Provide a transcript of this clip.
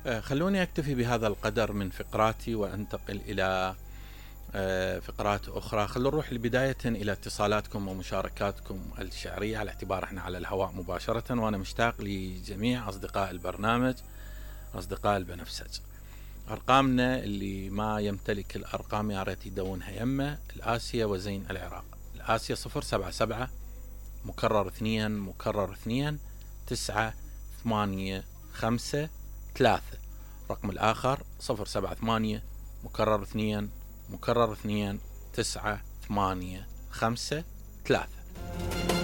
خلوني أكتفي بهذا القدر من فقراتي وأنتقل إلى فقرات أخرى. خلونا نروح بداية إلى اتصالاتكم ومشاركاتكم الشعرية، على اعتبار احنا على الهواء مباشرة، وأنا مشتاق لجميع أصدقاء البرنامج، أصدقاء البنفسج. أرقامنا اللي ما يمتلك الأرقام يا ريت يدونها يمه: الآسيا وزين العراق. الآسيا 077 مكرر 2 مكرر 2 9 8 5 3. رقم الآخر 078 مكرر 2 مكرر 2 9 8 5 3.